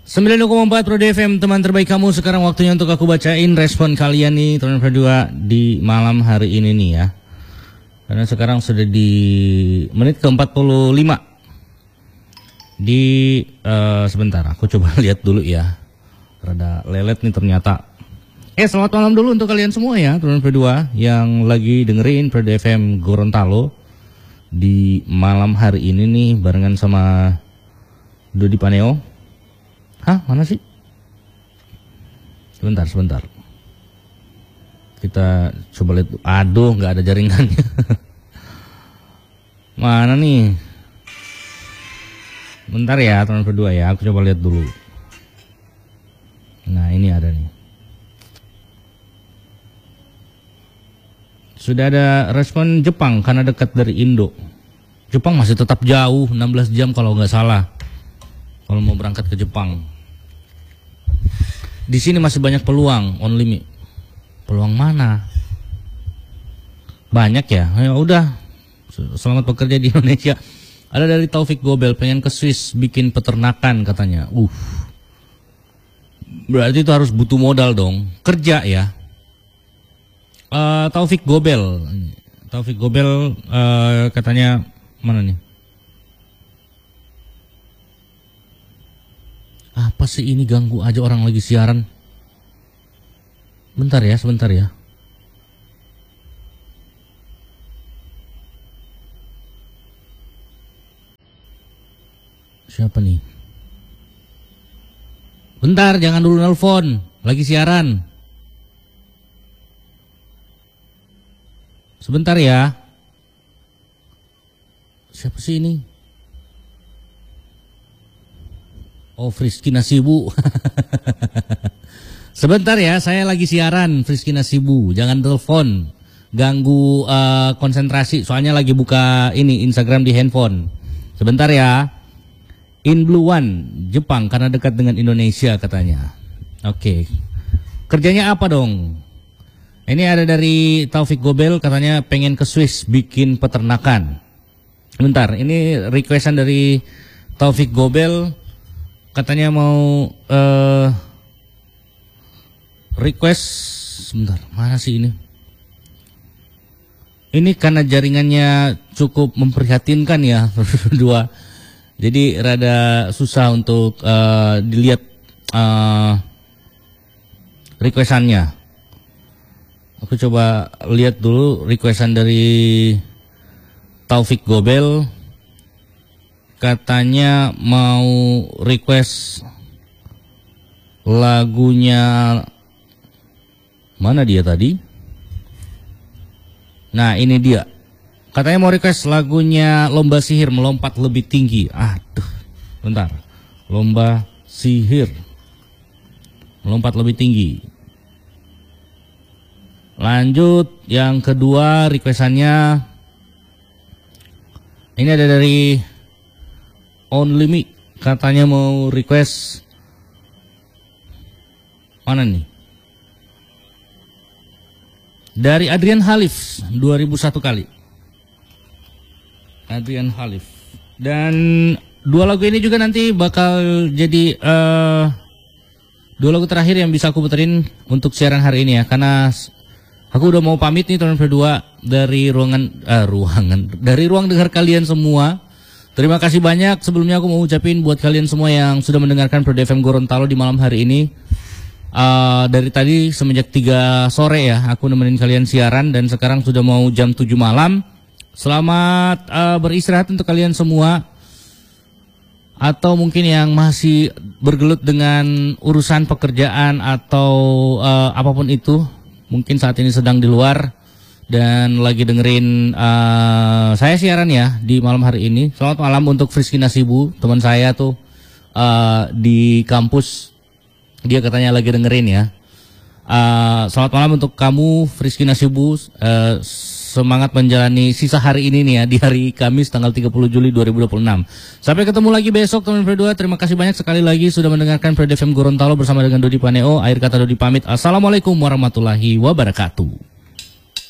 90,4 Pro FM, teman terbaik kamu. Sekarang waktunya untuk aku bacain respon kalian nih, teman berdua di malam hari ini nih ya. Karena sekarang sudah di menit ke-45. Sebentar, aku coba lihat dulu ya. Rada lelet nih ternyata. Selamat malam dulu untuk kalian semua ya, teman berdua yang lagi dengerin Pro FM Gorontalo di malam hari ini nih barengan sama Dodi Paneo. Hah, mana sih? Sebentar. Kita coba lihat. Aduh, nggak ada jaringannya. Mana nih? Bentar ya, teman berdua ya. Aku coba lihat dulu. Nah, ini ada nih. Sudah ada respon Jepang karena dekat dari Indo. Jepang masih tetap jauh, 16 jam kalau nggak salah. Kalau mau berangkat ke Jepang. Di sini masih banyak peluang on limit. Peluang mana? Banyak ya. Ya udah. Selamat bekerja di Indonesia. Ada dari Taufik Gobel, pengen ke Swiss bikin peternakan katanya. Berarti itu harus butuh modal dong. Kerja ya. Taufik Gobel katanya mana nih? Apa sih ini, ganggu aja orang lagi siaran. Sebentar ya. Siapa nih? Bentar, jangan dulu nelpon. Lagi siaran. Sebentar ya. Siapa sih ini? Oh, Friski Nasibu. Sebentar ya, saya lagi siaran, Friski Nasibu. Jangan telepon, ganggu konsentrasi. Soalnya lagi buka ini Instagram di handphone. Sebentar ya. In Blue One, Jepang karena dekat dengan Indonesia katanya. Oke. Kerjanya apa dong? Ini ada dari Taufik Gobel, katanya pengen ke Swiss bikin peternakan. Bentar, ini requestan dari Taufik Gobel. Katanya mau request. Sebentar, mana sih ini? Ini karena jaringannya cukup memprihatinkan ya, berdua. Jadi rada susah untuk dilihat requestannya. Aku coba lihat dulu requestan dari Taufik Gobel. Katanya mau request lagunya, mana dia tadi? Nah, ini dia. Katanya mau request lagunya Lomba Sihir, Melompat Lebih Tinggi. Aduh, bentar. Lomba Sihir, Melompat Lebih Tinggi. Lanjut, yang kedua requestannya. Ini ada dari On Limit, katanya mau request mana nih? Dari Adrian Halif, 2001 kali. Adrian Halif. Dan dua lagu ini juga nanti bakal jadi dua lagu terakhir yang bisa aku puterin untuk siaran hari ini ya. Karena aku udah mau pamit nih teman berdua dari dari ruang dengar kalian semua. Terima kasih banyak. Sebelumnya aku mau ucapin buat kalian semua yang sudah mendengarkan Pro FM Gorontalo di malam hari ini. Dari tadi semenjak 3 sore ya, aku nemenin kalian siaran dan sekarang sudah mau jam 7 malam. Selamat beristirahat untuk kalian semua. Atau mungkin yang masih bergelut dengan urusan pekerjaan atau apapun itu, mungkin saat ini sedang di luar dan lagi dengerin saya siaran ya di malam hari ini. Selamat malam untuk Friski Nasibu, teman saya tuh di kampus. Dia katanya lagi dengerin ya. Selamat malam untuk kamu Friski Nasibu. Semangat menjalani sisa hari ini nih ya, di hari Kamis tanggal 30 Juli 2026. Sampai ketemu lagi besok teman berdua. Terima kasih banyak sekali lagi sudah mendengarkan Pro FM Gorontalo bersama dengan Dodi Paneo. Akhir kata Dodi pamit. Assalamualaikum warahmatullahi wabarakatuh.